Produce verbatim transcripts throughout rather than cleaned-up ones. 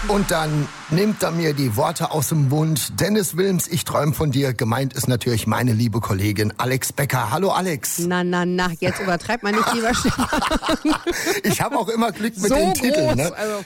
Und dann nimmt er mir die Worte aus dem Mund. Dennis Wilms, ich träume von dir. Gemeint ist natürlich meine liebe Kollegin Alex Becker. Hallo Alex. Na, na, na, jetzt übertreibt man nicht, lieber Stefan. Ich habe auch immer Glück mit so den groß, Titeln. Ne? Also.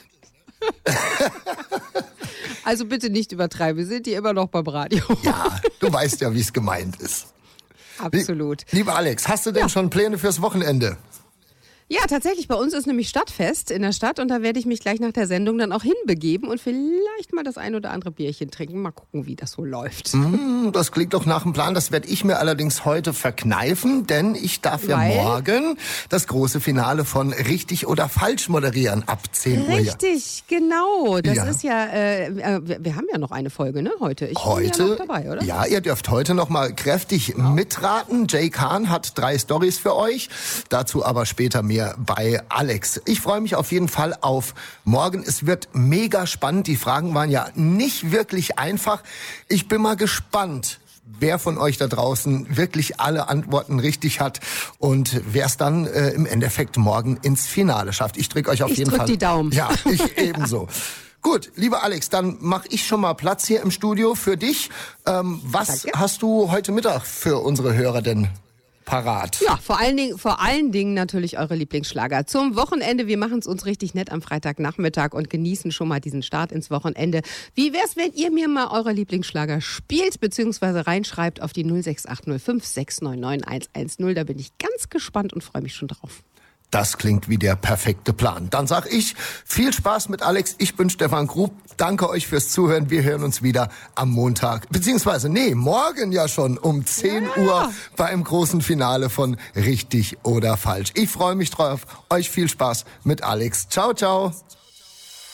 also bitte nicht übertreiben, wir sind hier immer noch beim Radio. Ja, du weißt ja, wie es gemeint ist. Absolut. Lieber Alex, hast du denn ja. schon Pläne fürs Wochenende? Ja, tatsächlich. Bei uns ist nämlich Stadtfest in der Stadt und da werde ich mich gleich nach der Sendung dann auch hinbegeben und vielleicht mal das ein oder andere Bierchen trinken. Mal gucken, wie das so läuft. Mm, das klingt doch nach einem Plan. Das werde ich mir allerdings heute verkneifen, denn ich darf ja Weil? morgen das große Finale von Richtig oder Falsch moderieren ab zehn Uhr. Richtig, genau. Das Ja. ist ja, äh, wir, wir haben ja noch eine Folge, ne, heute. Ich Heute, bin ja noch dabei, oder? Ja, ihr dürft heute noch mal kräftig genau. mitraten. Jay Kahn hat drei Storys für euch. Dazu aber später mehr bei Alex. Ich freue mich auf jeden Fall auf morgen. Es wird mega spannend. Die Fragen waren ja nicht wirklich einfach. Ich bin mal gespannt, wer von euch da draußen wirklich alle Antworten richtig hat und wer es dann äh, im Endeffekt morgen ins Finale schafft. Ich drücke euch auf ich jeden drück Fall. die Daumen. Ja, ich ebenso. Gut, lieber Alex, dann mache ich schon mal Platz hier im Studio für dich. Ähm, was Danke. hast du heute Mittag für unsere Hörer denn parat? Ja, vor allen Dingen, vor allen Dingen natürlich eure Lieblingsschlager. Zum Wochenende, wir machen es uns richtig nett am Freitagnachmittag und genießen schon mal diesen Start ins Wochenende. Wie wär's, wenn ihr mir mal eure Lieblingsschlager spielt, beziehungsweise reinschreibt auf die null sechs acht null fünf sechs neun neun eins eins null. Da bin ich ganz gespannt und freue mich schon drauf. Das klingt wie der perfekte Plan. Dann sag ich, viel Spaß mit Alex. Ich bin Stefan Grub. Danke euch fürs Zuhören. Wir hören uns wieder am Montag, beziehungsweise, nee, morgen ja schon um zehn ja. Uhr beim großen Finale von Richtig oder Falsch. Ich freue mich drauf. Euch viel Spaß mit Alex. Ciao, ciao.